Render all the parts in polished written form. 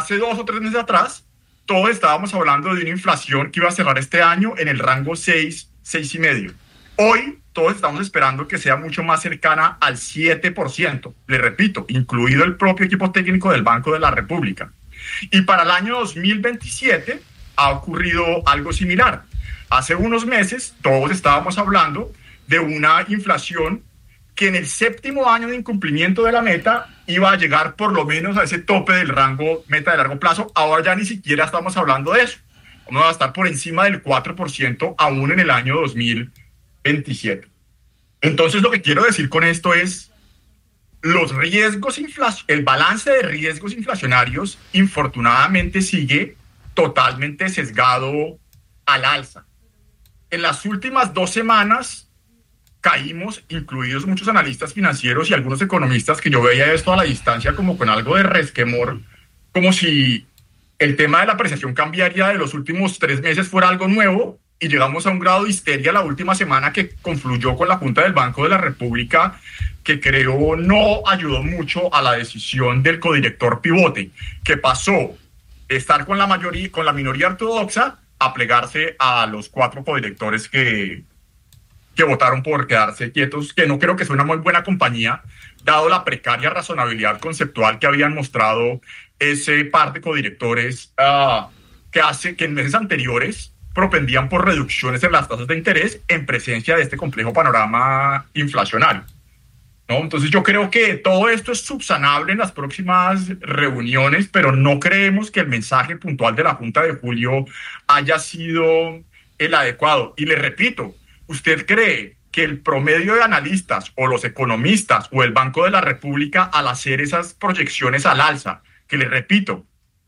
hace 2 o 3 meses atrás, todos estábamos hablando de una inflación que iba a cerrar este año en el rango 6,5. Hoy todos estamos esperando que sea mucho más cercana al 7%. Le repito, incluido el propio equipo técnico del Banco de la República. Y para el año 2027 ha ocurrido algo similar. Hace unos meses todos estábamos hablando de una inflación que en el 7º año de incumplimiento de la meta iba a llegar por lo menos a ese tope del rango meta de largo plazo. Ahora ya ni siquiera estamos hablando de eso. Vamos a estar por encima del 4% aún en el año 2027. Entonces lo que quiero decir con esto es los riesgos el balance de riesgos inflacionarios infortunadamente sigue totalmente sesgado al alza. En las últimas 2 semanas caímos, incluidos muchos analistas financieros y algunos economistas, que yo veía esto a la distancia como con algo de resquemor, como si el tema de la apreciación cambiaria de los últimos 3 meses fuera algo nuevo, y llegamos a un grado de histeria la última semana que confluyó con la Junta del Banco de la República, que creo no ayudó mucho a la decisión del codirector pivote, que pasó de estar con la minoría ortodoxa a plegarse a los 4 codirectores que votaron por quedarse quietos, que no creo que sea una muy buena compañía, dado la precaria razonabilidad conceptual que habían mostrado ese par de codirectores que en meses anteriores propendían por reducciones en las tasas de interés en presencia de este complejo panorama inflacionario, ¿no? Entonces yo creo que todo esto es subsanable en las próximas reuniones, pero no creemos que el mensaje puntual de la Junta de julio haya sido el adecuado. Y le repito, ¿usted cree que el promedio de analistas o los economistas o el Banco de la República, al hacer esas proyecciones al alza, que le repito?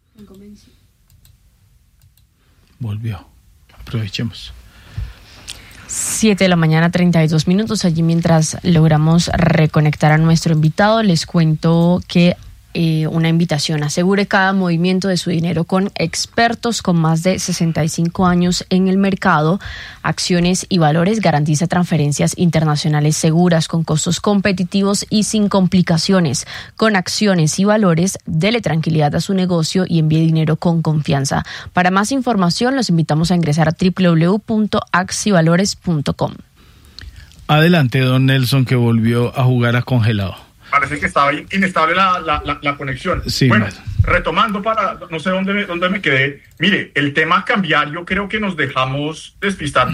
Volvió. Aprovechemos. 7:32 a.m. Allí, mientras logramos reconectar a nuestro invitado, les cuento que una invitación: asegure cada movimiento de su dinero con expertos con más de 65 años en el mercado. Acciones y Valores garantiza transferencias internacionales seguras, con costos competitivos y sin complicaciones. Con Acciones y Valores, dele tranquilidad a su negocio y envíe dinero con confianza. Para más información, los invitamos a ingresar a www.axivalores.com. Adelante, don Nelson, que volvió a jugar a congelado. Parece que estaba inestable la conexión. Sí, bueno, retomando no sé dónde me quedé. Mire, el tema cambiario, creo que nos dejamos despistar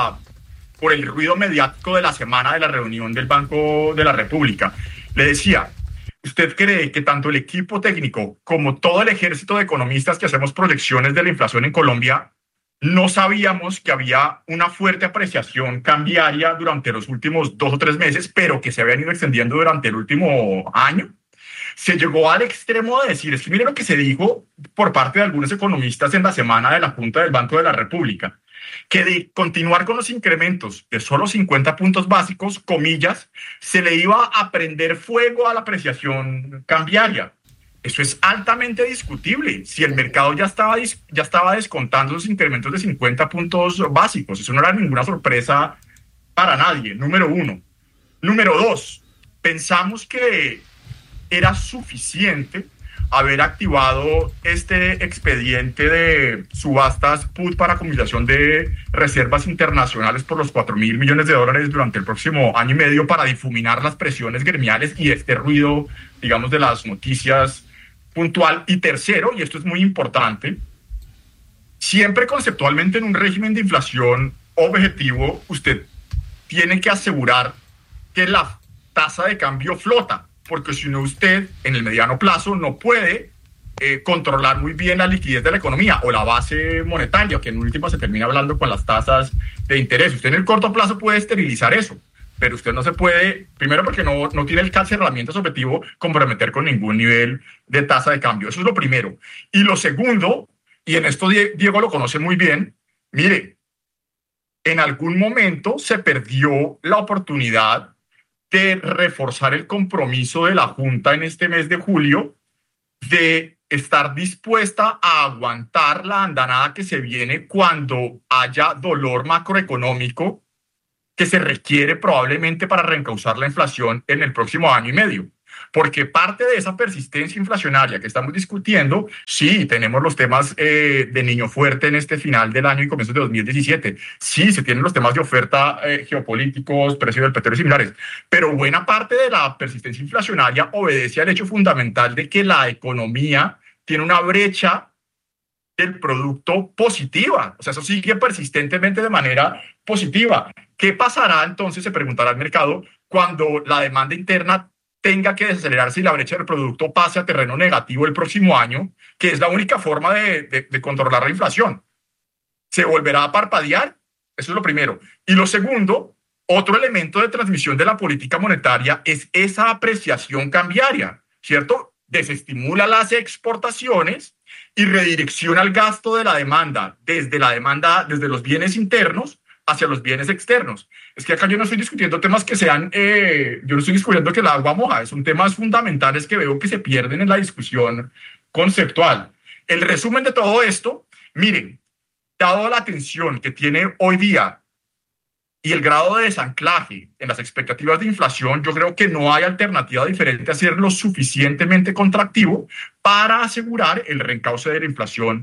por el ruido mediático de la semana de la reunión del Banco de la República. Le decía, ¿usted cree que tanto el equipo técnico como todo el ejército de economistas que hacemos proyecciones de la inflación en Colombia no sabíamos que había una fuerte apreciación cambiaria durante los últimos 2 o 3 meses, pero que se habían ido extendiendo durante el último año? Se llegó al extremo de decir, es que mire lo que se dijo por parte de algunos economistas en la semana de la Junta del Banco de la República, que de continuar con los incrementos de solo 50 puntos básicos, comillas, se le iba a prender fuego a la apreciación cambiaria. Eso es altamente discutible. Si el mercado ya estaba descontando los incrementos de 50 puntos básicos, eso no era ninguna sorpresa para nadie, número 1. Número 2, pensamos que era suficiente haber activado este expediente de subastas put para acumulación de reservas internacionales por los $4.000 millones durante el próximo año y medio, para difuminar las presiones gremiales y este ruido, digamos, de las noticias puntual. Y tercero, y esto es muy importante, siempre conceptualmente en un régimen de inflación objetivo, usted tiene que asegurar que la tasa de cambio flota, porque si no, usted en el mediano plazo no puede controlar muy bien la liquidez de la economía o la base monetaria, que en última se termina hablando con las tasas de interés. Usted en el corto plazo puede esterilizar eso, pero usted no se puede, primero porque no tiene el calce de herramientas objetivo, comprometer con ningún nivel de tasa de cambio. Eso es lo primero. Y lo segundo, y en esto Diego lo conoce muy bien, mire, en algún momento se perdió la oportunidad de reforzar el compromiso de la Junta en este mes de julio de estar dispuesta a aguantar la andanada que se viene cuando haya dolor macroeconómico que se requiere probablemente para reencauzar la inflación en el próximo año y medio. porque parte de esa persistencia inflacionaria que estamos discutiendo, sí, tenemos los temas de niño fuerte en este final del año y comienzos de 2017, sí, se tienen los temas de oferta geopolíticos, precios del petróleo y similares, pero buena parte de la persistencia inflacionaria obedece al hecho fundamental de que la economía tiene una brecha del producto positiva, o sea, eso sigue persistentemente de manera positiva. ¿Qué pasará entonces, se preguntará el mercado, cuando la demanda interna tenga que desacelerarse y la brecha del producto pase a terreno negativo el próximo año, que es la única forma de controlar la inflación? ¿Se volverá a parpadear? Eso es lo primero. Y lo segundo, otro elemento de transmisión de la política monetaria es esa apreciación cambiaria, ¿cierto? Desestimula las exportaciones y redirecciona el gasto de la demanda, desde los bienes internos hacia los bienes externos. Es que acá yo no estoy discutiendo temas que sean, yo no estoy discutiendo que el agua moja, son temas fundamentales que veo que se pierden en la discusión conceptual. El resumen de todo esto, miren, dado la tensión que tiene hoy día y el grado de desanclaje en las expectativas de inflación, yo creo que no hay alternativa diferente a ser lo suficientemente contractivo para asegurar el reencauce de la inflación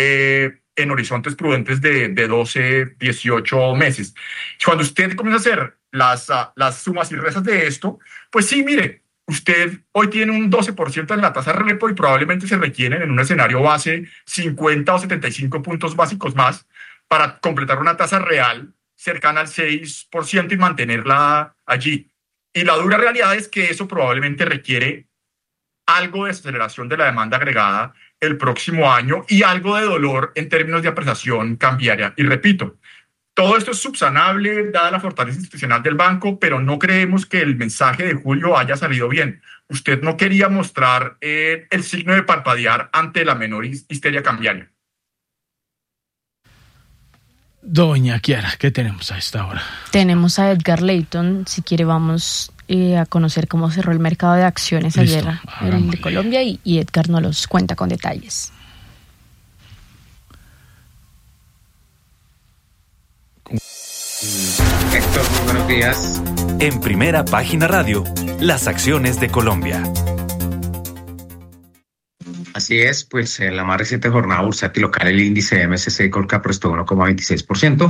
en horizontes prudentes de 12, 18 meses. Cuando usted comienza a hacer las sumas y restas de esto, pues sí, mire, usted hoy tiene un 12% en la tasa repo y probablemente se requieren en un escenario base 50 o 75 puntos básicos más para completar una tasa real cercana al 6% y mantenerla allí. Y la dura realidad es que eso probablemente requiere algo de aceleración de la demanda agregada el próximo año y algo de dolor en términos de apreciación cambiaria. Y repito, todo esto es subsanable dada la fortaleza institucional del banco, pero no creemos que el mensaje de julio haya salido bien. Usted no quería mostrar el signo de parpadear ante la menor histeria cambiaria. Doña Kiara, ¿qué tenemos a esta hora? Tenemos a Edgar Leighton. Si quiere vamos a conocer cómo cerró el mercado de acciones ayer de Colombia y Edgar nos los cuenta con detalles. Héctor, muy buenos días. En Primera Página Radio, las acciones de Colombia. Así es, pues en la más reciente jornada bursátil local el índice MSCI Colcap restó 1,26%,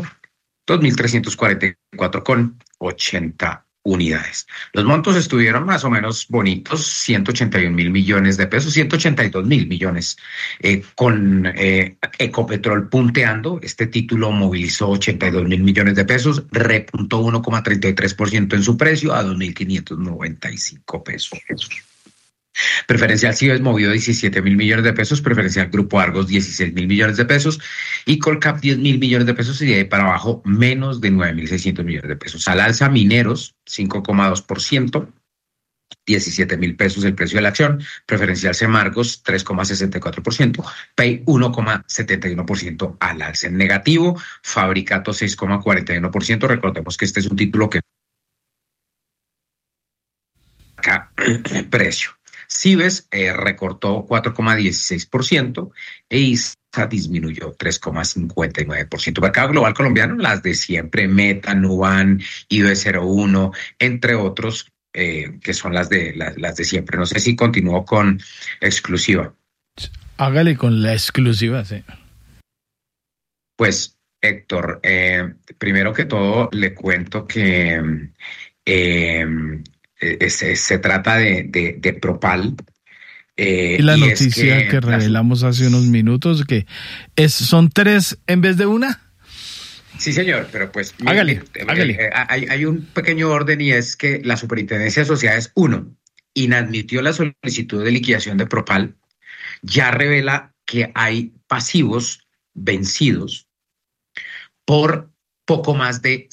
2.344,80 unidades. Los montos estuvieron más o menos bonitos, 181.000 millones de pesos, 182.000 millones, con Ecopetrol punteando. Este título movilizó 82.000 millones de pesos, repuntó 1,33% en su precio a 2.595 pesos. Preferencial Cibes movió 17.000 millones de pesos, Preferencial Grupo Argos 16.000 millones de pesos y Colcap 10.000 millones de pesos y de ahí para abajo menos de 9.600 millones de pesos. Al alza Mineros 5,2%, 17.000 pesos el precio de la acción, Preferencial Semargos 3,64%, Pay 1,71% al alza. En negativo, Fabricato 6,41%, recordemos que este es un título que acá precio. Cibes recortó 4,16% e ISA disminuyó 3,59%. Mercado global colombiano, las de siempre, Meta, Nuban, IB01, entre otros, que son las de siempre. No sé si continúo con exclusiva. Hágale con la exclusiva, sí. Pues, Héctor, primero que todo le cuento que se trata de Propal. Y la noticia que revelamos hace unos minutos, que son 3 en vez de una. Sí, señor, pero pues hágale. Hay un pequeño orden y es que la Superintendencia de Sociedades 1 inadmitió la solicitud de liquidación de Propal, ya revela que hay pasivos vencidos por poco más de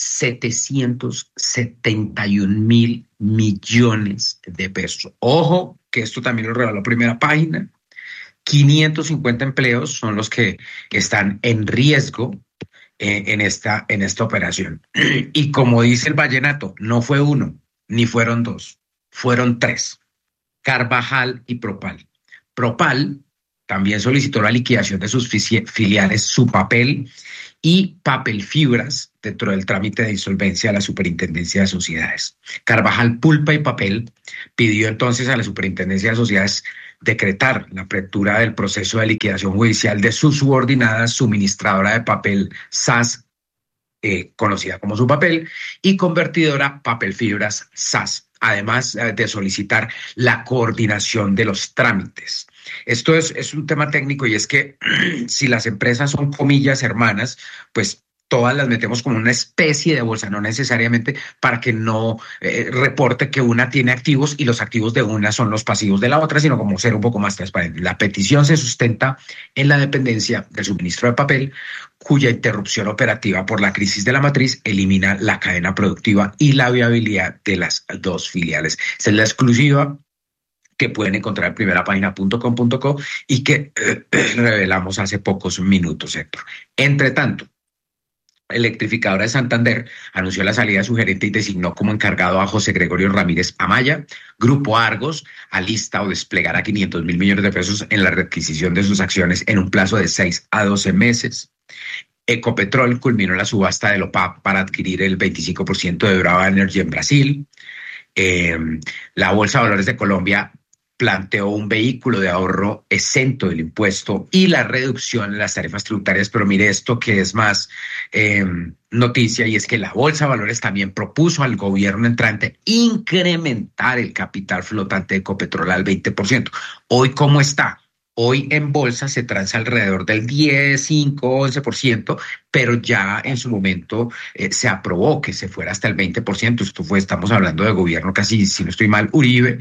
771.000 millones de pesos. Ojo, que esto también lo reveló Primera Página. 550 empleos son los que están en riesgo en esta operación. Y como dice el vallenato, no fue uno, ni fueron dos, fueron 3. Carvajal y Propal. Propal también solicitó la liquidación de sus filiales Supapel y Papel Fibras dentro del trámite de insolvencia de la Superintendencia de Sociedades. Carvajal Pulpa y Papel pidió entonces a la Superintendencia de Sociedades decretar la apertura del proceso de liquidación judicial de su subordinada suministradora de papel SAS, conocida como Supapel, y convertidora Papel Fibras SAS, además de solicitar la coordinación de los trámites. Esto es un tema técnico, y es que si las empresas son comillas hermanas, pues todas las metemos como una especie de bolsa, no necesariamente para que no reporte que una tiene activos y los activos de una son los pasivos de la otra, sino como ser un poco más transparente. La petición se sustenta en la dependencia del suministro de papel, cuya interrupción operativa por la crisis de la matriz elimina la cadena productiva y la viabilidad de las dos filiales. Esa es la exclusiva que pueden encontrar en primerapagina.com.co y que revelamos hace pocos minutos, Héctor. Entre tanto, Electrificadora de Santander anunció la salida de su gerente y designó como encargado a José Gregorio Ramírez Amaya. Grupo Argos alista o desplegará 500.000 millones de pesos en la readquisición de sus acciones en un plazo de 6 a 12 meses. Ecopetrol culminó la subasta del OPAP para adquirir el 25% de Brava Energy en Brasil. La Bolsa de Valores de Colombia planteó un vehículo de ahorro exento del impuesto y la reducción en las tarifas tributarias, pero mire esto que es más noticia, y es que la Bolsa de Valores también propuso al gobierno entrante incrementar el capital flotante de Ecopetrol al 20%. Hoy, ¿cómo está? Hoy en bolsa se transa alrededor del 10, 5, 11%, pero ya en su momento se aprobó que se fuera hasta el 20%. Estamos hablando de gobierno casi, si no estoy mal, Uribe,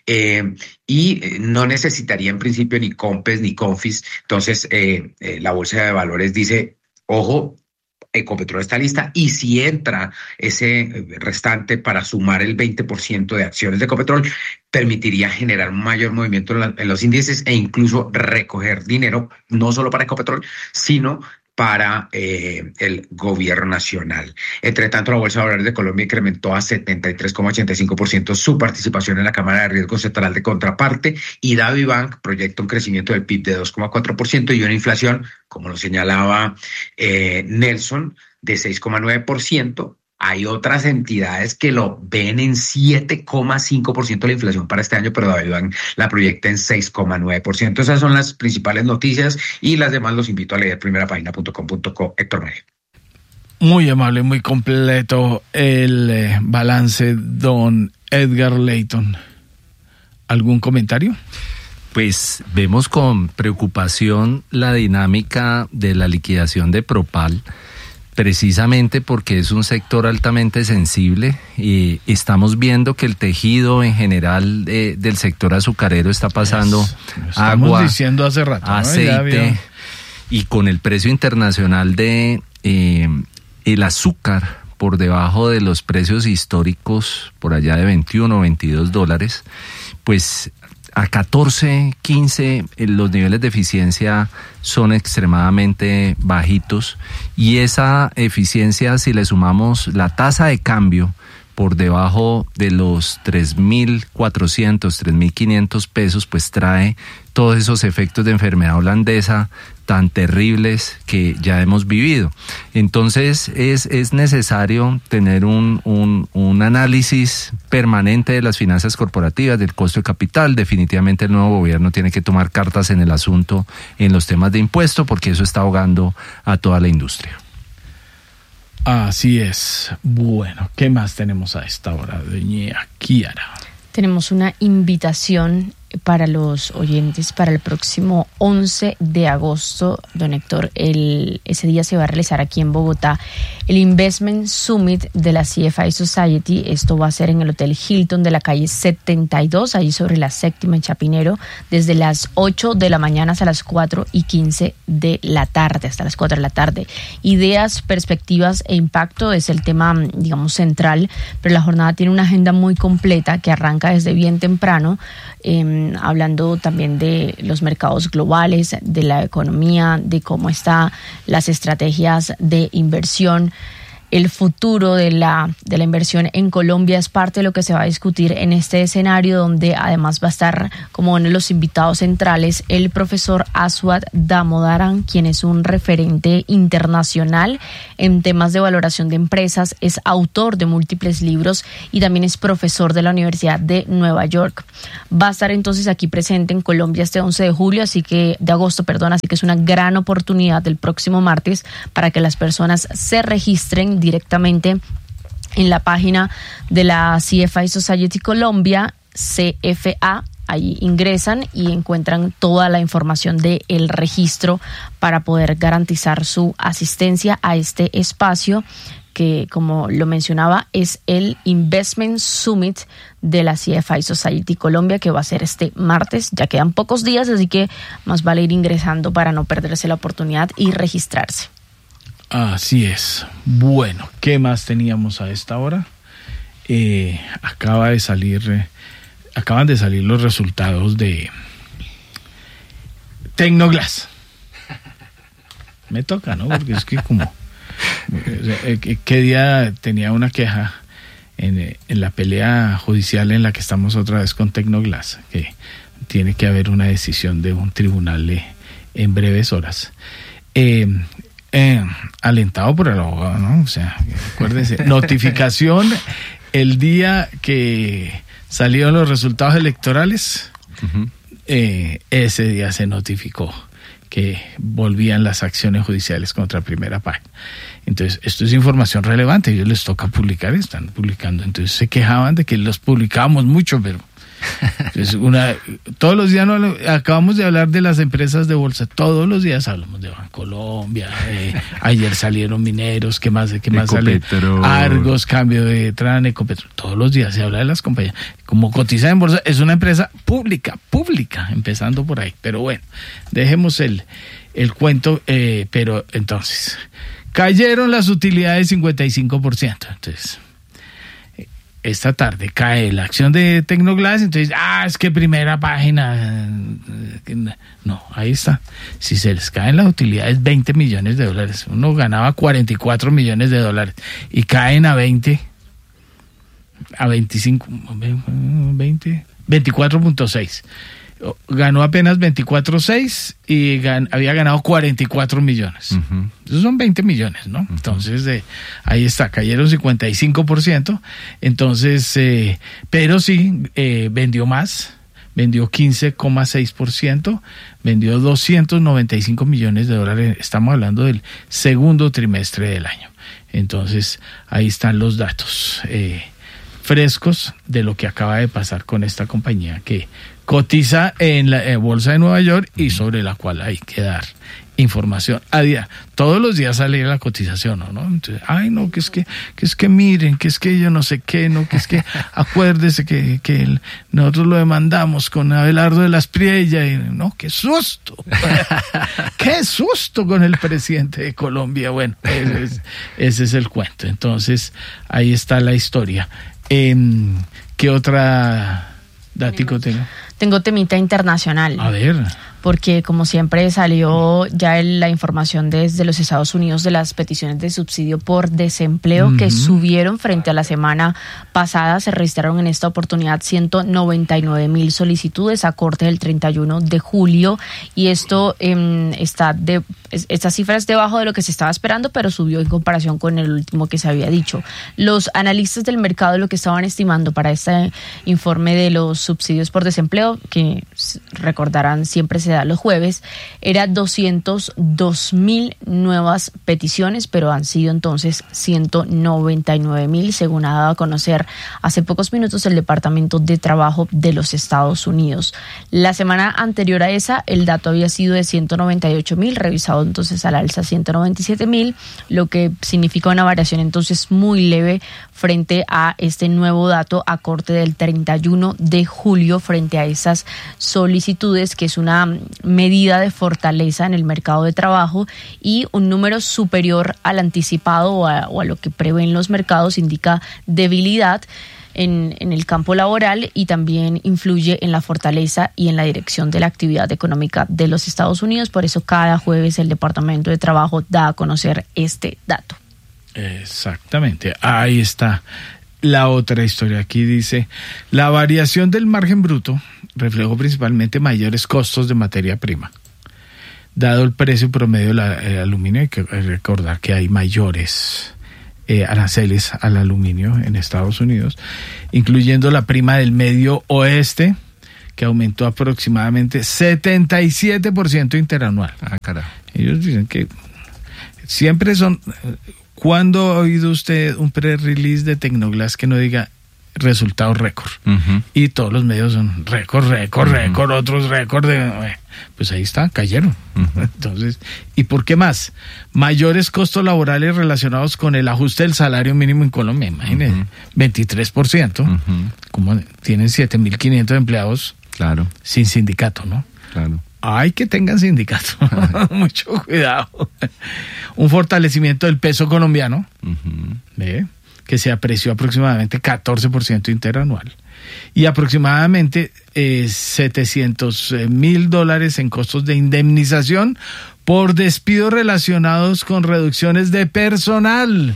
y no necesitaría en principio ni COMPES ni CONFIS. Entonces, la Bolsa de Valores dice, ojo, Ecopetrol está lista, y si entra ese restante para sumar el 20% de acciones de Ecopetrol, permitiría generar un mayor movimiento en los índices e incluso recoger dinero, no solo para Ecopetrol, sino para el gobierno nacional. Entre tanto, la Bolsa de Valores de Colombia incrementó a 73,85% su participación en la Cámara de Riesgo Central de Contraparte, y DaviBank proyecta un crecimiento del PIB de 2,4% y una inflación, como lo señalaba Nelson, de 6,9%. Hay otras entidades que lo ven en 7,5% la inflación para este año, pero DaviBank la proyecta en 6,9%. Esas son las principales noticias, y las demás los invito a leer primerapagina.com.co. Héctor Medio. Muy amable, muy completo el balance, don Edgar Leyton. ¿Algún comentario? Pues vemos con preocupación la dinámica de la liquidación de Propal, precisamente porque es un sector altamente sensible, y estamos viendo que el tejido en general del sector azucarero está pasando agua, diciendo hace rato, aceite, y con el precio internacional de el azúcar por debajo de los precios históricos, por allá de 21 o 22 dólares, pues a 14, 15 los niveles de eficiencia son extremadamente bajitos, y esa eficiencia, si le sumamos la tasa de cambio por debajo de los 3.400, 3.500 pesos, pues trae todos esos efectos de enfermedad holandesa tan terribles que ya hemos vivido. Entonces es necesario tener un análisis permanente de las finanzas corporativas, del costo de capital. Definitivamente el nuevo gobierno tiene que tomar cartas en el asunto en los temas de impuesto, porque eso está ahogando a toda la industria. Así es. Bueno, ¿qué más tenemos a esta hora, doña Kiara? Tenemos una invitación para los oyentes para el próximo 11 de agosto, don Héctor. Ese día se va a realizar aquí en Bogotá el Investment Summit de la CFI Society. Esto va a ser en el Hotel Hilton de la calle 72, ahí sobre la 7ª en Chapinero, desde las 8 de la mañana hasta las 4:15 de la tarde, hasta las 4 de la tarde. Ideas, perspectivas e impacto es el tema, digamos, central, pero la jornada tiene una agenda muy completa que arranca desde bien temprano, hablando también de los mercados globales, de la economía, de cómo están las estrategias de inversión. el futuro de la inversión en Colombia es parte de lo que se va a discutir en este escenario, donde además va a estar como uno de los invitados centrales el profesor Aswad Damodaran, quien es un referente internacional en temas de valoración de empresas, es autor de múltiples libros y también es profesor de la Universidad de Nueva York. Va a estar entonces aquí presente en Colombia este 11 de agosto, así que es una gran oportunidad del próximo martes para que las personas se registren directamente en la página de la CFI Society Colombia, CFA. Ahí ingresan y encuentran toda la información del registro para poder garantizar su asistencia a este espacio que, como lo mencionaba, es el Investment Summit de la CFI Society Colombia, que va a ser este martes. Ya quedan pocos días, así que más vale ir ingresando para no perderse la oportunidad y registrarse. Así es. Bueno, ¿qué más teníamos a esta hora? Acaban de salir los resultados de Tecnoglass. Me toca, ¿no? Porque es que como ¿qué día tenía una queja en la pelea judicial en la que estamos otra vez con Tecnoglass, que tiene que haber una decisión de un tribunal en breves horas? Alentado por el abogado, ¿no? O sea, acuérdense, notificación el día que salieron los resultados electorales, ese día se notificó que volvían las acciones judiciales contra Primera Página. Entonces, esto es información relevante, a ellos les toca publicar, están publicando. Entonces se quejaban de que los publicábamos mucho, pero entonces todos los días acabamos de hablar de las empresas de bolsa, todos los días hablamos de Bancolombia, ayer salieron Mineros, ¿qué más sale? Argos, cambio de Tran, Ecopetrol, todos los días se habla de las compañías. Como cotiza en bolsa, es una empresa pública, empezando por ahí. Pero bueno, dejemos el cuento, pero entonces, cayeron las utilidades 55%, entonces esta tarde cae la acción de Tecnoglass, entonces, es que Primera Página, no, ahí está. Si se les caen las utilidades, $20 millones. Uno ganaba $44 millones y caen a 20, a 25, 20, 24.6. Ganó apenas 24.6 y había ganado 44 millones. Uh-huh. Esos son 20 millones, ¿no? Uh-huh. Entonces, ahí está, cayeron 55%. Entonces, pero sí, vendió más, vendió 15.6%, vendió $295 millones. Estamos hablando del segundo trimestre del año. Entonces, ahí están los datos frescos de lo que acaba de pasar con esta compañía que cotiza en la Bolsa de Nueva York y sobre la cual hay que dar información a día. Todos los días sale la cotización, ¿no? Entonces, no, que es que miren, que es que yo no sé qué, no, que es que acuérdese que nosotros lo demandamos con Abelardo de las Priella, y no, qué susto. Qué susto con el presidente de Colombia. Bueno, ese es el cuento. Entonces, ahí está la historia. ¿Qué otra dático tengo? Tengo temita internacional. A ver. Porque como siempre salió ya la información desde los Estados Unidos de las peticiones de subsidio por desempleo, uh-huh, que subieron frente a la semana pasada. Se registraron en esta oportunidad 199,000 solicitudes a corte del 31 de julio y esto esta cifra es debajo de lo que se estaba esperando, pero subió en comparación con el último que se había dicho. Los analistas del mercado lo que estaban estimando para este informe de los subsidios por desempleo, que recordarán siempre se da los jueves, era 202,000 nuevas peticiones, pero han sido entonces 199,000, según ha dado a conocer hace pocos minutos el Departamento de Trabajo de los Estados Unidos. La semana anterior a esa, el dato había sido de 198,000, revisado entonces al alza 197,000, lo que significa una variación entonces muy leve frente a este nuevo dato a corte del 31 de julio frente a esas solicitudes, que es una medida de fortaleza en el mercado de trabajo y un número superior al anticipado o a lo que prevén los mercados indica debilidad en el campo laboral y también influye en la fortaleza y en la dirección de la actividad económica de los Estados Unidos. Por eso cada jueves el Departamento de Trabajo da a conocer este dato. Exactamente, ahí está la otra historia. Aquí dice, la variación del margen bruto reflejó principalmente mayores costos de materia prima. Dado el precio promedio del aluminio, hay que recordar que hay mayores aranceles al aluminio en Estados Unidos, incluyendo la prima del Medio Oeste, que aumentó aproximadamente 77% interanual. Ah, carajo. Ellos dicen que siempre son... ¿Cuándo ha oído usted un pre-release de Tecnoglass que no diga resultado récord? Uh-huh. Y todos los medios son récord, otros récord. Pues ahí está, cayeron. Uh-huh. Entonces, ¿y por qué más? Mayores costos laborales relacionados con el ajuste del salario mínimo en Colombia, imagínense, uh-huh. 23%. Uh-huh. Como tienen 7.500 empleados, claro, sin sindicato, ¿no? Claro. Ay, que tengan sindicato. Mucho cuidado. Un fortalecimiento del peso colombiano, uh-huh. Que se apreció aproximadamente 14% interanual. Y aproximadamente $700,000 en costos de indemnización por despidos relacionados con reducciones de personal.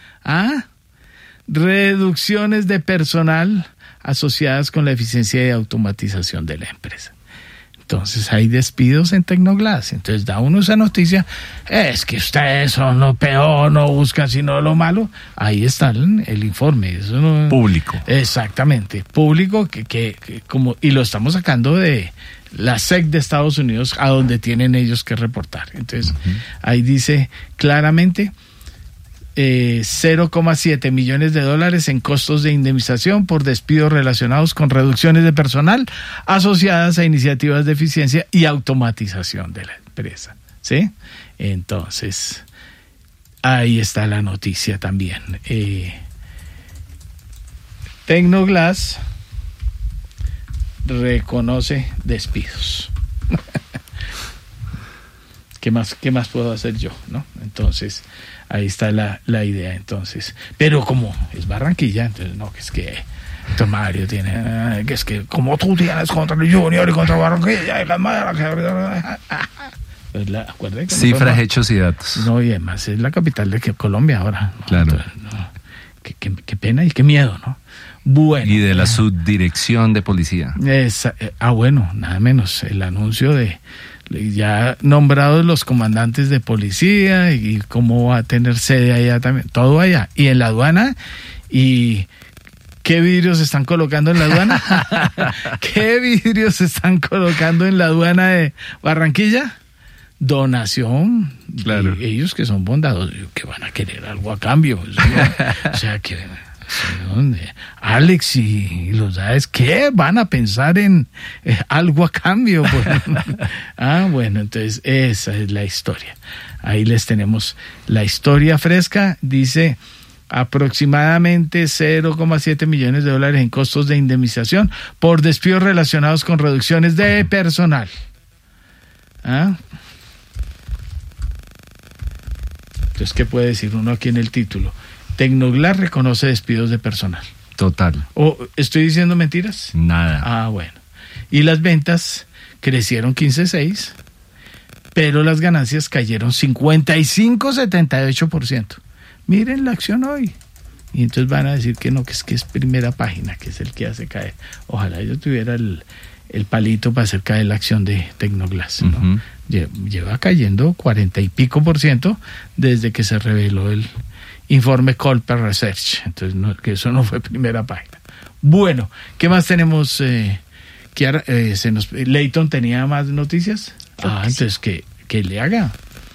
Reducciones de personal asociadas con la eficiencia y automatización de la empresa. Entonces hay despidos en Tecnoglass. Entonces da uno esa noticia, es que ustedes son lo peor, no buscan sino lo malo. Ahí está el informe. Eso no, público. Exactamente, público que como, y lo estamos sacando de la SEC de Estados Unidos, a donde tienen ellos que reportar. Entonces ahí dice claramente 0,7 millones de dólares en costos de indemnización por despidos relacionados con reducciones de personal asociadas a iniciativas de eficiencia y automatización de la empresa. ¿Sí? Entonces, ahí está la noticia también. Tecnoglass reconoce despidos. ¿Qué más puedo hacer yo, no? Entonces, ahí está la idea, entonces. Pero como es Barranquilla, entonces no, que es que Mario tiene, que es que como tú tienes contra el Junior y contra Barranquilla y las madres. Pues acuérdate que cifras, hechos y datos. No, y además es la capital de Colombia ahora, ¿no? Claro. Entonces, no, qué pena y qué miedo, ¿no? Bueno. Y de la subdirección de policía. Bueno, nada menos el anuncio de ya nombrados los comandantes de policía y cómo va a tener sede allá también, todo allá. Y en la aduana, ¿y qué vidrios están colocando en la aduana? ¿Qué vidrios están colocando en la aduana de Barranquilla? Donación. Claro. Y ellos que son bondadosos, que van a querer algo a cambio. O sea, que... ¿Dónde? Alex y los DAES, ¿qué? ¿Van a pensar en algo a cambio? Bueno, entonces esa es la historia. Ahí les tenemos la historia fresca. Dice aproximadamente 0,7 millones de dólares en costos de indemnización por despidos relacionados con reducciones de personal. Entonces, ¿qué puede decir uno aquí en el título? Tecnoglass reconoce despidos de personal. Total. ¿O estoy diciendo mentiras? Nada. Bueno. Y las ventas crecieron 15,6%, pero las ganancias cayeron 55,78%. Miren la acción hoy. Y entonces van a decir que no, que es primera página, que es el que hace caer. Ojalá yo tuviera el palito para hacer caer la acción de Tecnoglass, ¿no? Uh-huh. Lleva cayendo 40 y pico % desde que se reveló el informe Colper Research. Entonces, que eso no fue primera página. Bueno, ¿qué más tenemos? Kiara, Leighton tenía más noticias. Entonces que le haga.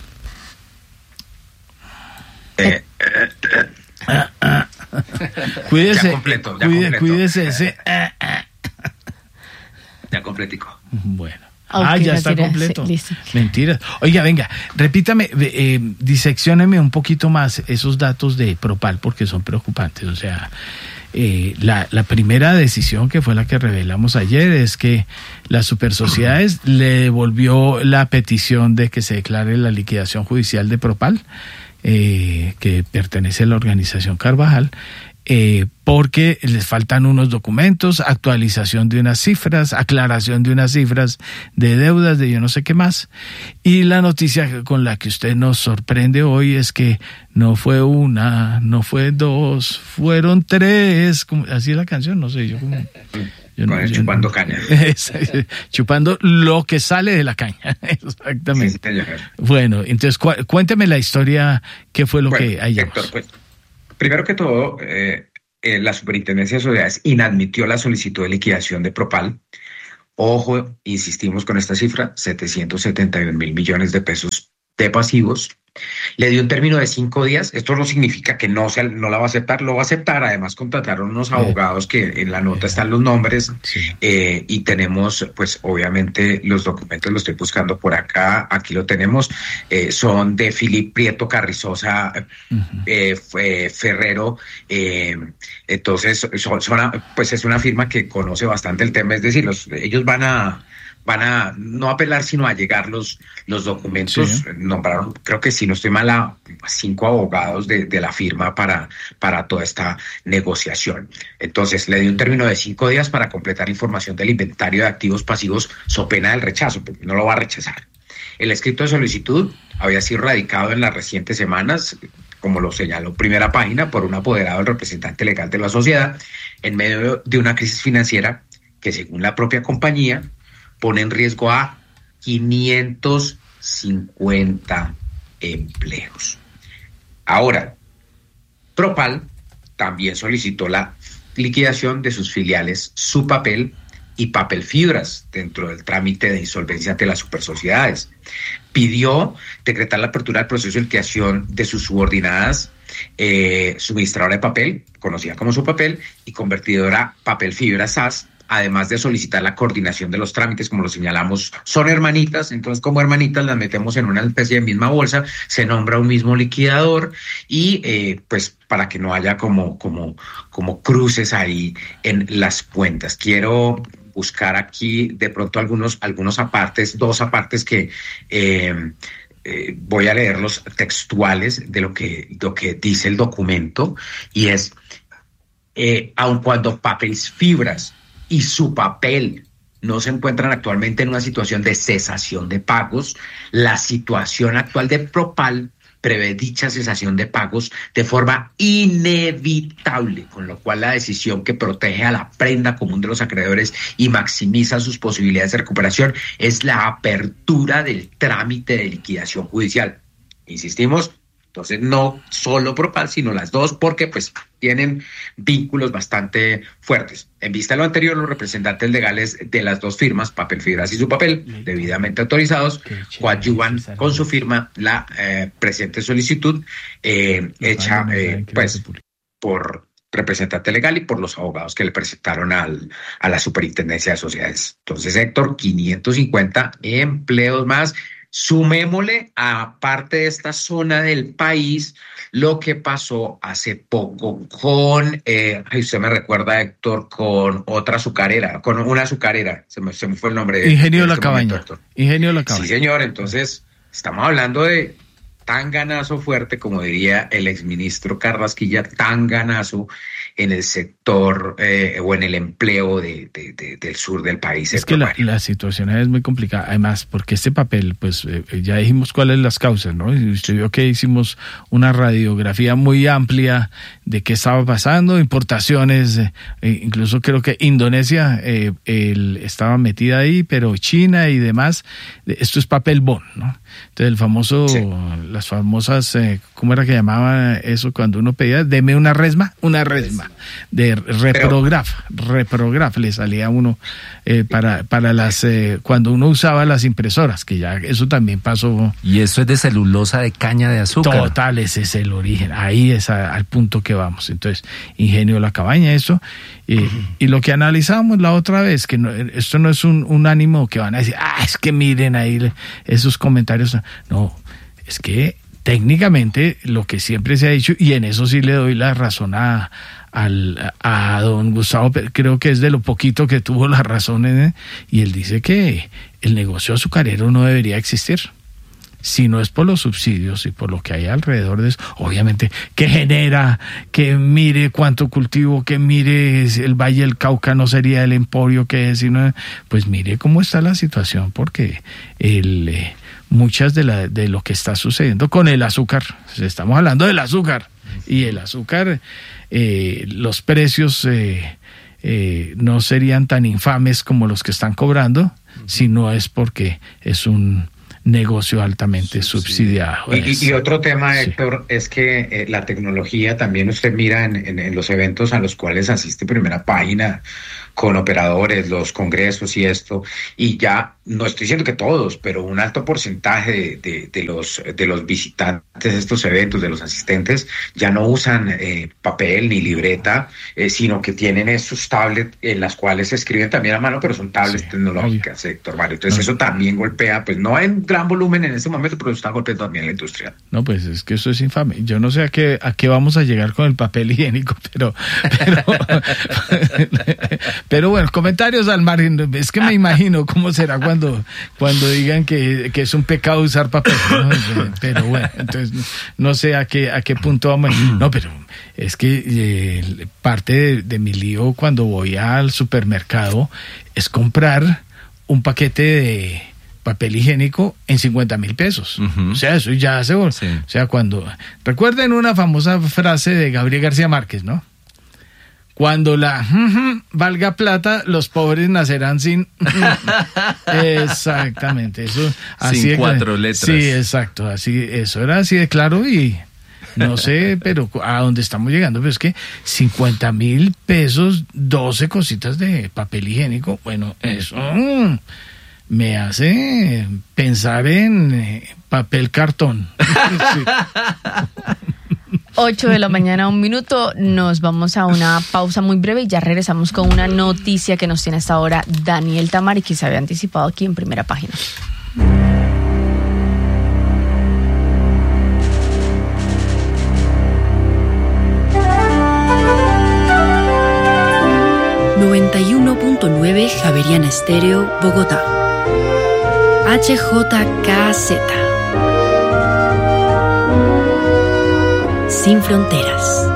Cuídese. Ya completo. Cuídese ese. Ya completico. Bueno. Okay, ya está completo. Sí, Mentiras. Oiga, venga, repítame, diseccióneme un poquito más esos datos de Propal porque son preocupantes. O sea, la primera decisión, que fue la que revelamos ayer, es que las supersociedades le devolvió la petición de que se declare la liquidación judicial de Propal, que pertenece a la organización Carvajal, porque les faltan unos documentos, actualización de unas cifras, aclaración de unas cifras de deudas, de yo no sé qué más. Y la noticia con la que usted nos sorprende hoy es que no fue una, no fue dos, fueron tres, así es la canción, no sé, yo como... Chupando caña. Chupando lo que sale de la caña, exactamente. Sí, bueno, entonces cuénteme la historia, ¿qué fue lo que hay? Héctor, pues, primero que todo, la Superintendencia de Sociedades inadmitió la solicitud de liquidación de Propal. Ojo, insistimos con esta cifra, 771.000 millones de pesos de pasivos. Le dio un término de 5 días. Esto no significa que no la va a aceptar, lo va a aceptar. Además, contrataron unos abogados que en la nota están los nombres, y tenemos, pues, obviamente, los documentos, los estoy buscando por acá. Aquí lo tenemos. Son de Filip Prieto Carrizosa, Ferrero. Entonces, pues es una firma que conoce bastante el tema. Es decir, ellos van a no apelar, sino a llegar los documentos. Sí. Nombraron, creo que si no estoy mal, a 5 abogados de la firma para toda esta negociación. Entonces, le dio un término de 5 días para completar información del inventario de activos pasivos, so pena del rechazo, porque no lo va a rechazar. El escrito de solicitud había sido radicado en las recientes semanas, como lo señaló Primera Página, por un apoderado del representante legal de la sociedad, en medio de una crisis financiera que, según la propia compañía, pone en riesgo a 550 empleos. Ahora, Propal también solicitó la liquidación de sus filiales Supapel y Papel Fibras dentro del trámite de insolvencia ante las supersociedades. Pidió decretar la apertura del proceso de liquidación de sus subordinadas, suministradora de papel, conocida como Supapel, y convertidora Papel Fibras SAS, además de solicitar la coordinación de los trámites, como lo señalamos, son hermanitas. Entonces, como hermanitas las metemos en una especie de misma bolsa, se nombra un mismo liquidador y pues para que no haya como cruces ahí en las cuentas. Quiero buscar aquí de pronto algunos apartes, 2 apartes que voy a leer los textuales de lo que dice el documento, y es, aun cuando Papel Fibras y Supapel no se encuentran actualmente en una situación de cesación de pagos, la situación actual de Propal prevé dicha cesación de pagos de forma inevitable, con lo cual la decisión que protege a la prenda común de los acreedores y maximiza sus posibilidades de recuperación es la apertura del trámite de liquidación judicial. Insistimos, entonces no solo Propal, sino las dos, porque pues tienen vínculos bastante fuertes. En vista de lo anterior, los representantes legales de las dos firmas, Papel Fibras y Supapel, debidamente autorizados, coadyuvan con su firma la presente solicitud hecha pues por representante legal y por los abogados que le presentaron a la Superintendencia de Sociedades. Entonces, Héctor, 550 empleos más. Sumémosle, aparte de esta zona del país, lo que pasó hace poco con, usted me recuerda, Héctor, con otra azucarera, con una azucarera, se me fue el nombre. Ingenio La Cabaña. Ingenio La Cabaña. Sí, señor, entonces estamos hablando de tanganazo fuerte, como diría el exministro Carrasquilla, tanganazo en el sector o en el empleo del sur del país. Es que la situación es muy complicada, además, porque este papel, pues ya dijimos cuáles las causas, ¿no? Y usted vio que hicimos una radiografía muy amplia de qué estaba pasando, importaciones, incluso creo que Indonesia estaba metida ahí, pero China y demás. Esto es papel bond, ¿no? Entonces el famoso, sí, las famosas, ¿cómo era que llamaba eso cuando uno pedía? Deme una resma de reprograf le salía a uno para las cuando uno usaba las impresoras, que ya eso también pasó. Y eso es de celulosa de caña de azúcar. Total, ese es el origen, ahí es al punto que vamos. Entonces, Ingenio La Cabaña, eso. Y lo que analizábamos la otra vez, que no, esto no es un ánimo que van a decir, es que miren ahí esos comentarios. No, es que técnicamente lo que siempre se ha dicho, y en eso sí le doy la razón a don Gustavo, creo que es de lo poquito que tuvo la razón, y él dice que el negocio azucarero no debería existir. si no es por los subsidios y por lo que hay alrededor de eso, obviamente, que genera, que mire cuánto cultivo, que mire el Valle del Cauca no sería el emporio que es, sino, pues mire cómo está la situación, porque muchas de lo que está sucediendo con el azúcar, estamos hablando del azúcar, y el azúcar, los precios no serían tan infames como los que están cobrando, si no es porque es un negocio altamente subsidiado. Y otro tema, Héctor, es que la tecnología también usted mira en los eventos a los cuales asiste Primera Página, con operadores, los congresos y esto, y ya, no estoy diciendo que todos, pero un alto porcentaje de los visitantes de estos eventos, de los asistentes, ya no usan papel ni libreta, sino que tienen esos tablets en las cuales se escriben también a mano, pero son tablets tecnológicas, Héctor Mario. Entonces eso también golpea, pues no en gran volumen en este momento, pero está golpeando también la industria. No, pues es que eso es infame. Yo no sé a qué vamos a llegar con el papel higiénico, pero bueno, comentarios al margen. Es que me imagino cómo será cuando digan que es un pecado usar papel, ¿no? Pero bueno, entonces no sé a qué punto vamos. No, pero es que parte de mi lío cuando voy al supermercado es comprar un paquete de papel higiénico en 50,000 pesos. O sea, eso ya hace... Sí. O sea, recuerden una famosa frase de Gabriel García Márquez, ¿no? Cuando la valga plata, los pobres nacerán sin... Exactamente. Eso, así sin 4 letras. Sí, exacto. Eso era así de claro y no sé, pero a dónde estamos llegando. Pero es que 50,000 pesos, 12 cositas de papel higiénico, bueno, eso me hace pensar en papel cartón. Sí. 8 de la mañana, 1 minuto. Nos vamos a una pausa muy breve y ya regresamos con una noticia que nos tiene hasta ahora Daniel Tamari, que se había anticipado aquí en Primera Página. ...91.9 Javeriana Estéreo, Bogotá. HJKZ. Sin fronteras.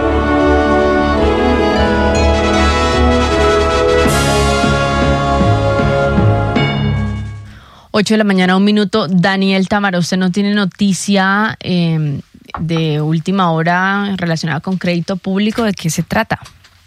Ocho de la mañana, 1 minuto. Daniel Tamara, usted no tiene noticia de última hora relacionada con crédito público. ¿De qué se trata?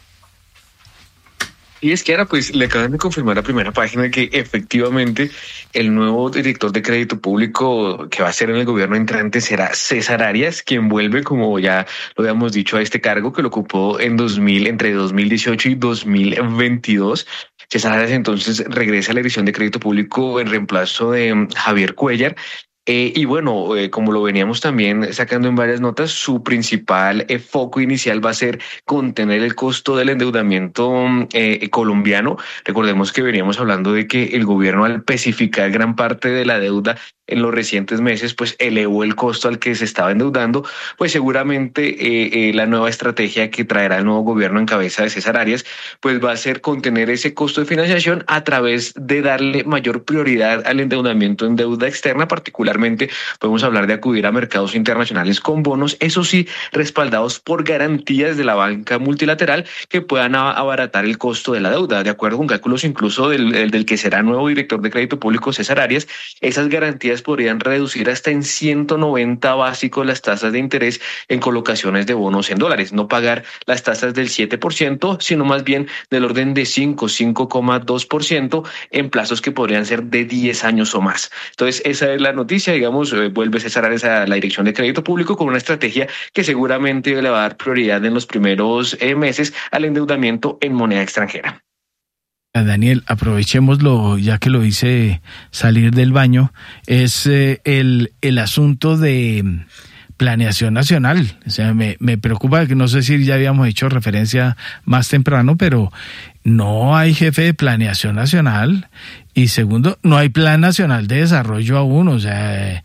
Y es que ahora pues le acaban de confirmar a Primera Página que efectivamente el nuevo director de crédito público que va a ser en el gobierno entrante será César Arias, quien vuelve, como ya lo habíamos dicho, a este cargo que lo ocupó entre 2018 y 2022. César Arias entonces regresa a la dirección de crédito público en reemplazo de Javier Cuellar. Y bueno, como lo veníamos también sacando en varias notas, su principal foco inicial va a ser contener el costo del endeudamiento colombiano. Recordemos que veníamos hablando de que el gobierno, al especificar gran parte de la deuda en los recientes meses, pues elevó el costo al que se estaba endeudando. Pues seguramente la nueva estrategia que traerá el nuevo gobierno en cabeza de César Arias, pues va a ser contener ese costo de financiación a través de darle mayor prioridad al endeudamiento en deuda externa. Particularmente podemos hablar de acudir a mercados internacionales con bonos, eso sí, respaldados por garantías de la banca multilateral que puedan abaratar el costo de la deuda. De acuerdo con cálculos incluso del que será nuevo director de crédito público, César Arias, esas garantías podrían reducir hasta en 190 básicos las tasas de interés en colocaciones de bonos en dólares, no pagar las tasas del 7%, sino más bien del orden de 5,2% en plazos que podrían ser de 10 años o más. Entonces, esa es la noticia, digamos, vuelve César Arias a la dirección de crédito público con una estrategia que seguramente le va a dar prioridad en los primeros meses al endeudamiento en moneda extranjera. Daniel, aprovechémoslo, ya que lo hice salir del baño, es el asunto de planeación nacional. O sea, me preocupa, que no sé si ya habíamos hecho referencia más temprano, pero no hay jefe de planeación nacional y segundo, no hay plan nacional de desarrollo aún. O sea,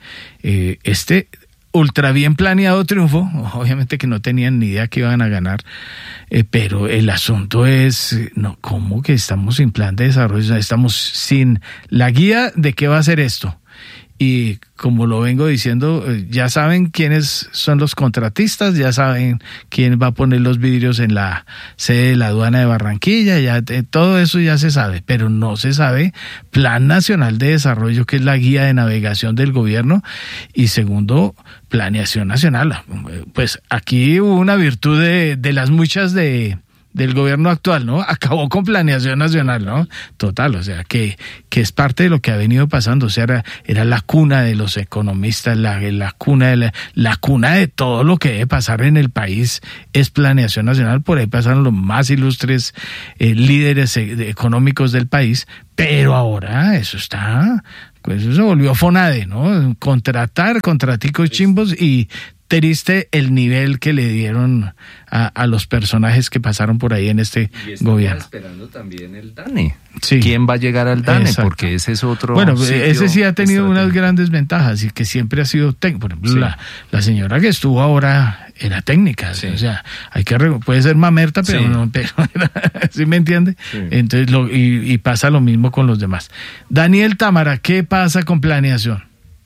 ultra bien planeado triunfo, obviamente que no tenían ni idea que iban a ganar, pero el asunto es, no, ¿cómo que estamos sin plan de desarrollo? Estamos sin la guía de qué va a ser esto. y como lo vengo diciendo, ya saben quiénes son los contratistas, ya saben quién va a poner los vidrios en la sede de la aduana de Barranquilla, ya todo eso ya se sabe, pero no se sabe Plan Nacional de Desarrollo, que es la guía de navegación del gobierno, y segundo, planeación nacional. Pues aquí hubo una virtud de las muchas del gobierno actual, ¿no? Acabó con planeación nacional, ¿no? Total, o sea, que es parte de lo que ha venido pasando, o sea, era la cuna de los economistas, la cuna de todo lo que debe pasar en el país es planeación nacional, por ahí pasaron los más ilustres líderes económicos del país, pero ahora eso está, pues eso se volvió FONADE, ¿no? Contraticos chimbos y triste el nivel que le dieron a los personajes que pasaron por ahí en este gobierno. Esperando también el DANE. Sí. ¿Quién va a llegar al DANE? Exacto. Porque ese es otro. Bueno, ese sí ha tenido unas grandes ventajas y que siempre ha sido técnico. Por ejemplo, Sí. la señora que estuvo ahora era técnica, Sí. o sea, puede ser mamerta, pero Sí. no, ¿sí me entiende? Sí. Entonces, y pasa lo mismo con los demás. Daniel Támara, ¿qué pasa con planeación?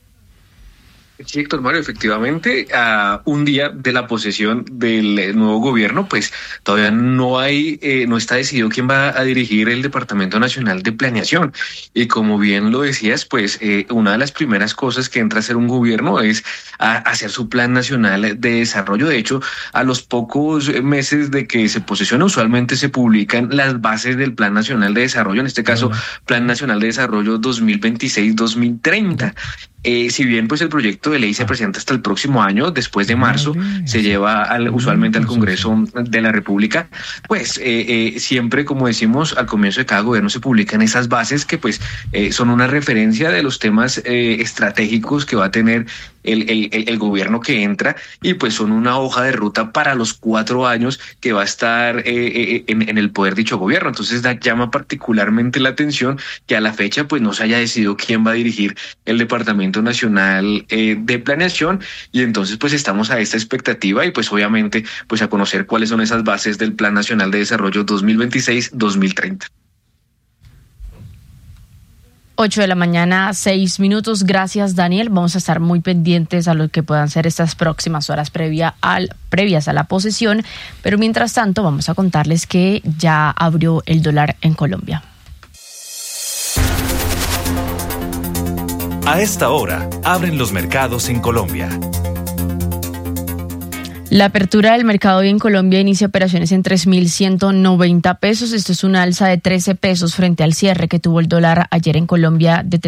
Sí, Héctor Mario, efectivamente, a un día de la posesión del nuevo gobierno, pues todavía no está decidido quién va a dirigir el Departamento Nacional de Planeación. Y como bien lo decías, pues una de las primeras cosas que entra a hacer un gobierno es hacer su Plan Nacional de Desarrollo. De hecho, a los pocos meses de que se posesiona, usualmente se publican las bases del Plan Nacional de Desarrollo, en este caso, Plan Nacional de Desarrollo 2026-2030. Si bien pues el proyecto de ley se presenta hasta el próximo año, después de marzo, se lleva usualmente al Congreso de la República, pues siempre, como decimos, al comienzo de cada gobierno se publican esas bases que pues son una referencia de los temas estratégicos que va a tener el gobierno que entra, y pues son una hoja de ruta para los 4 años que va a estar en el poder dicho gobierno. Entonces llama particularmente la atención que a la fecha pues no se haya decidido quién va a dirigir el Departamento Nacional de Planeación, y entonces pues estamos a esta expectativa y pues obviamente pues a conocer cuáles son esas bases del Plan Nacional de Desarrollo 2026-2030. 8 de la mañana, 6 minutos. Gracias, Daniel. Vamos a estar muy pendientes a lo que puedan ser estas próximas horas previas a la posesión, pero mientras tanto vamos a contarles que ya abrió el dólar en Colombia. A esta hora, abren los mercados en Colombia. La apertura del mercado hoy en Colombia inicia operaciones en 3.190 pesos. Esto es una alza de 13 pesos frente al cierre que tuvo el dólar ayer en Colombia de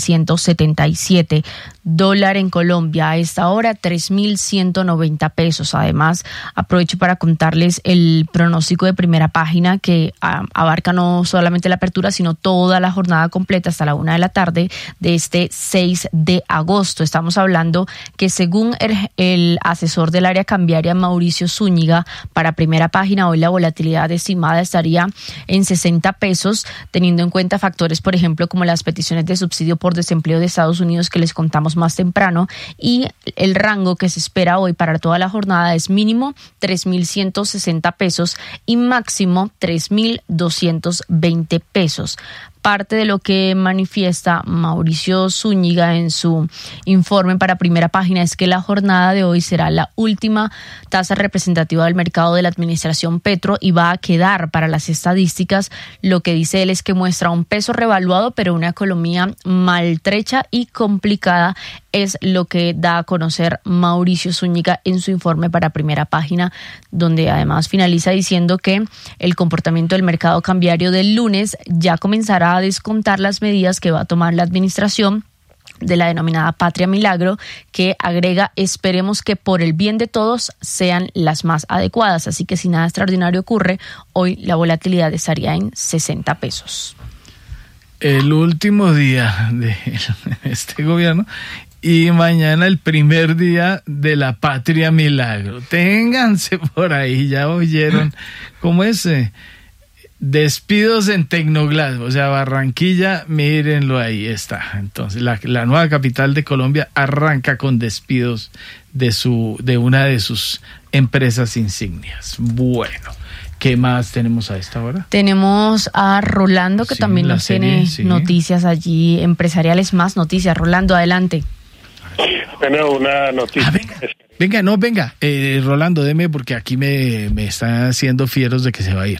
3.177. Dólar en Colombia a esta hora 3.190 pesos. Además, aprovecho para contarles el pronóstico de primera página que abarca no solamente la apertura, sino toda la jornada completa hasta la 1 de la tarde de este 6 de agosto. Estamos hablando que según el asesor del área cambiaria, Mauricio Zúñiga, para primera página, hoy la volatilidad estimada estaría en 60 pesos, teniendo en cuenta factores, por ejemplo, como las peticiones de subsidio por desempleo de Estados Unidos que les contamos más temprano, y el rango que se espera hoy para toda la jornada es mínimo 3.160 pesos y máximo 3.220 pesos. Parte de lo que manifiesta Mauricio Zúñiga en su informe para primera página es que la jornada de hoy será la última tasa representativa del mercado de la administración Petro y va a quedar para las estadísticas. Lo que dice él es que muestra un peso revaluado, pero una economía maltrecha y complicada, es lo que da a conocer Mauricio Zúñiga en su informe para primera página, donde además finaliza diciendo que el comportamiento del mercado cambiario del lunes ya comenzará a descontar las medidas que va a tomar la administración de la denominada Patria Milagro, que agrega: esperemos que por el bien de todos sean las más adecuadas. Así que si nada extraordinario ocurre, hoy la volatilidad estaría en 60 pesos. El último día de este gobierno y mañana el primer día de la Patria Milagro. Ténganse por ahí, ya oyeron cómo es. Despidos en Tecnoglass, o sea, Barranquilla, mírenlo, ahí está. Entonces, la nueva capital de Colombia arranca con despidos de una de sus empresas insignias. Bueno, ¿Qué más tenemos a esta hora? Tenemos a Rolando, que Sí, también la nos serie, tiene sí. noticias allí empresariales, más noticias. Rolando, adelante. Bueno, una noticia. Venga, Rolando, deme, porque aquí me está haciendo fieros de que se va a ir.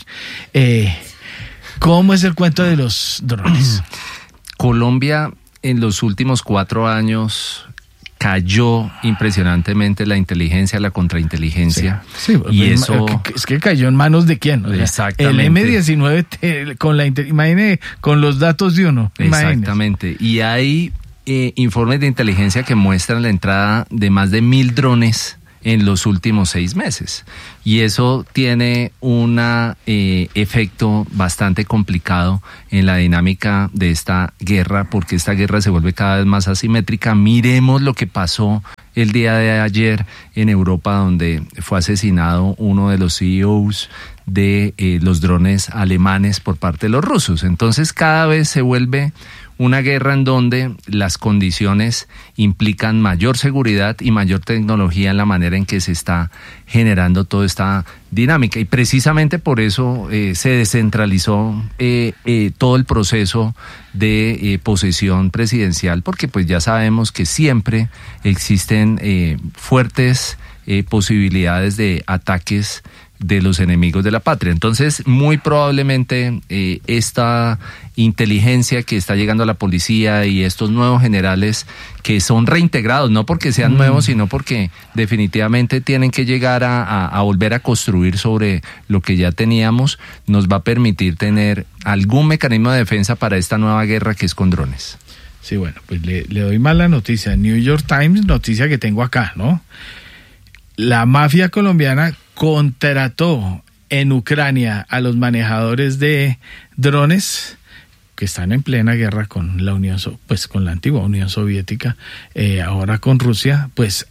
¿Cómo es el cuento de los drones? Colombia en los últimos 4 años cayó impresionantemente la inteligencia, la contrainteligencia. Sí, y eso es que cayó en manos de quién. O sea, exactamente. El M19 imagine, con los datos de uno. Exactamente. Y hay informes de inteligencia que muestran la entrada de más de 1,000 drones en los últimos 6 meses. Y eso tiene un efecto bastante complicado en la dinámica de esta guerra, porque esta guerra se vuelve cada vez más asimétrica. Miremos lo que pasó el día de ayer en Europa, donde fue asesinado uno de los CEOs de los drones alemanes por parte de los rusos. Entonces cada vez se vuelve una guerra en donde las condiciones implican mayor seguridad y mayor tecnología en la manera en que se está generando toda esta dinámica. Y precisamente por eso se descentralizó todo el proceso de posesión presidencial, porque pues ya sabemos que siempre existen fuertes posibilidades de ataques de los enemigos de la patria. Entonces, muy probablemente esta inteligencia que está llegando a la policía y estos nuevos generales que son reintegrados, no porque sean nuevos, sino porque definitivamente tienen que llegar a volver a construir sobre lo que ya teníamos, nos va a permitir tener algún mecanismo de defensa para esta nueva guerra que es con drones. Sí, bueno, pues le doy mala noticia. New York Times, noticia que tengo acá, ¿no? La mafia colombiana contrató en Ucrania a los manejadores de drones que están en plena guerra con la con la antigua Unión Soviética, ahora con Rusia, pues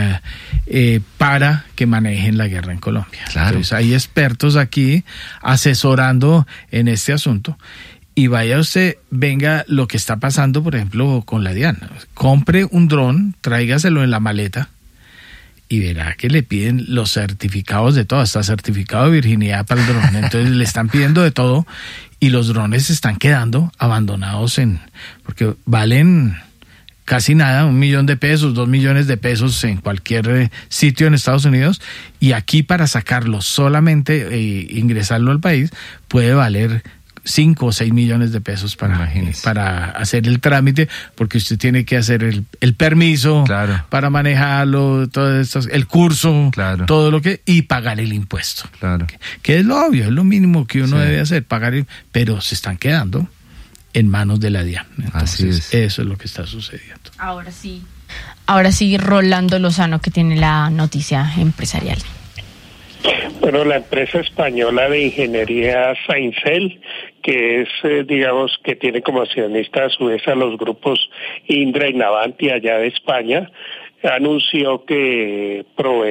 para que manejen la guerra en Colombia. Claro. Entonces hay expertos aquí asesorando en este asunto. Y vaya usted, venga lo que está pasando, por ejemplo, con la DIAN. Compre un dron, tráigaselo en la maleta, y verá que le piden los certificados de todo, hasta certificado de virginidad para el dron. Entonces le están pidiendo de todo y los drones se están quedando abandonados porque valen casi nada, $1 millón, $2 millones en cualquier sitio en Estados Unidos, y aquí para sacarlo solamente ingresarlo al país puede valer 5 o 6 millones de pesos para hacer el trámite, porque usted tiene que hacer el permiso, claro, para manejarlo, todo esto, el curso, claro, todo lo que, y pagar el impuesto. Claro. Que es lo obvio, es lo mínimo que uno debe hacer, pero se están quedando en manos de la DIAN. Entonces, eso es lo que está sucediendo. Ahora sí, Rolando Lozano, que tiene la noticia empresarial. Bueno, la empresa española de ingeniería Saincel, que es, digamos, que tiene como accionista a su vez a los grupos Indra y Navantia allá de España, anunció que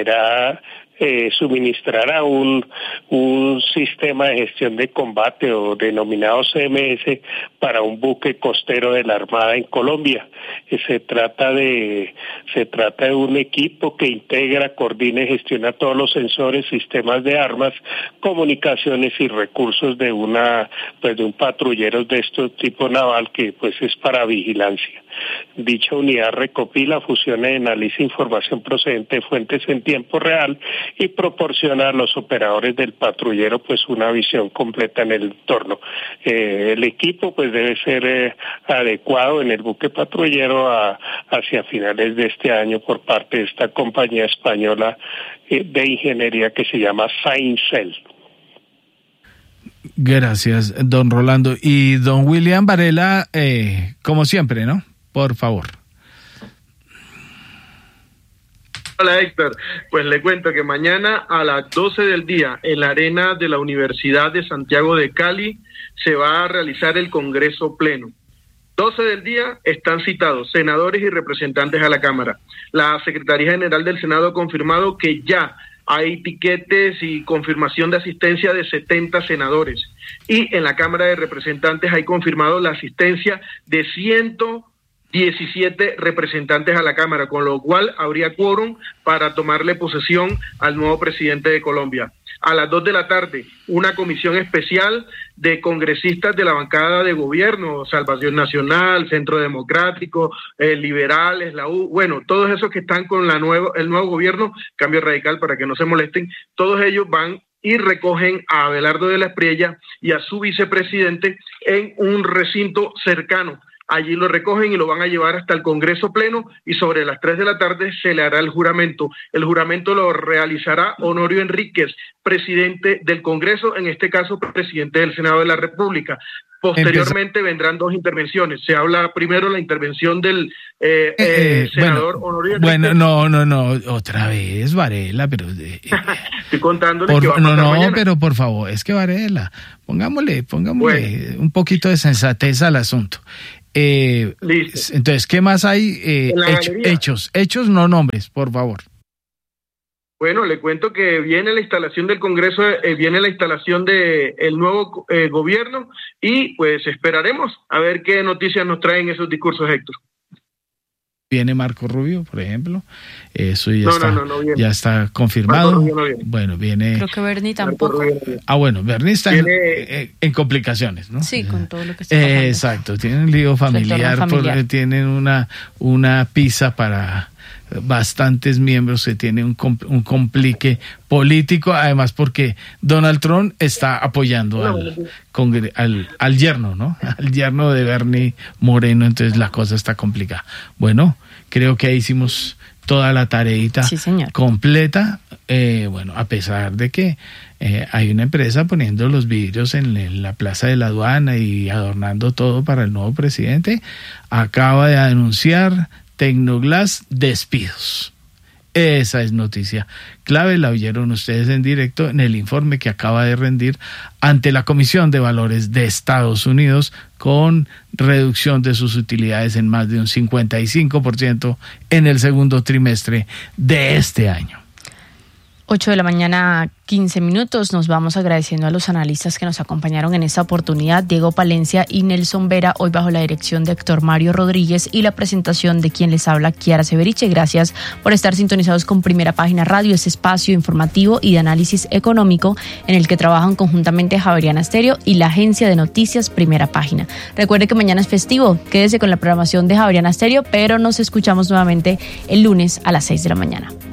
suministrará un sistema de gestión de combate o denominado CMS para un buque costero de la Armada en Colombia. Se trata de un equipo que integra, coordina y gestiona todos los sensores, sistemas de armas, comunicaciones y recursos de un patrullero de este tipo naval que pues es para vigilancia. Dicha unidad recopila, fusiona y analiza información procedente de fuentes en tiempo real y proporciona a los operadores del patrullero pues una visión completa en el entorno. El equipo pues debe ser adecuado en el buque patrullero hacia finales de este año por parte de esta compañía española de ingeniería que se llama Saincel. Gracias, don Rolando. Y don William Varela, como siempre, ¿no? Por favor. Hola Héctor, pues le cuento que mañana a las 12 del día en la arena de la Universidad de Santiago de Cali se va a realizar el Congreso Pleno. 12 del día están citados senadores y representantes a la Cámara. La Secretaría General del Senado ha confirmado que ya hay tiquetes y confirmación de asistencia de 70 senadores. Y en la Cámara de Representantes hay confirmado la asistencia de 17 representantes a la Cámara, con lo cual habría quórum para tomarle posesión al nuevo presidente de Colombia. A las 2 de la tarde, una comisión especial de congresistas de la bancada de gobierno, Salvación Nacional, Centro Democrático, Liberales, la U, bueno, todos esos que están con el nuevo gobierno, Cambio Radical, para que no se molesten, todos ellos van y recogen a Abelardo de la Espriella y a su vicepresidente en un recinto cercano. Allí lo recogen y lo van a llevar hasta el Congreso Pleno y sobre las 3 de la tarde se le hará el juramento. El juramento lo realizará Honorio Enríquez, presidente del Congreso, en este caso presidente del Senado de la República. Posteriormente vendrán 2 intervenciones. Se habla primero la intervención del senador Honorio Enríquez. Bueno, no, otra vez Varela, pero... Estoy contándole que va a pasar mañana. Pero por favor, es que Varela, pongámosle un poquito de sensatez al asunto. Listo. Entonces, ¿qué más hay? Hechos, no nombres, por favor. Bueno, le cuento que viene la instalación del Congreso, viene la instalación de el nuevo gobierno y pues esperaremos a ver qué noticias nos traen esos discursos, Héctor. Viene Marco Rubio, por ejemplo, eso ya no ya está confirmado. Marco Rubio no viene. Bueno, viene. Creo que Bernie tampoco. Bueno, Bernie está en complicaciones, ¿no? Sí, con todo lo que está pasando. Exacto, tienen un lío familiar. Tienen una pizza para bastantes miembros que tiene un complique político, además porque Donald Trump está apoyando al yerno, ¿no? Al yerno de Bernie Moreno, entonces la cosa está complicada. Bueno, creo que ahí hicimos toda la tareita completa, bueno, a pesar de que hay una empresa poniendo los vidrios en la plaza de la aduana y adornando todo para el nuevo presidente, acaba de anunciar Tecnoglass despidos. Esa es noticia clave, la oyeron ustedes en directo en el informe que acaba de rendir ante la Comisión de Valores de Estados Unidos, con reducción de sus utilidades en más de un 55% en el segundo trimestre de este año. 8 de la mañana, 15 minutos. Nos vamos agradeciendo a los analistas que nos acompañaron en esta oportunidad, Diego Palencia y Nelson Vera, hoy bajo la dirección de Héctor Mario Rodríguez y la presentación de quien les habla, Kiara Severiche. Gracias por estar sintonizados con Primera Página Radio, este espacio informativo y de análisis económico en el que trabajan conjuntamente Javeriana Estéreo y la agencia de noticias Primera Página. Recuerde que mañana es festivo, quédese con la programación de Javeriana Estéreo, pero nos escuchamos nuevamente el lunes a las 6 de la mañana.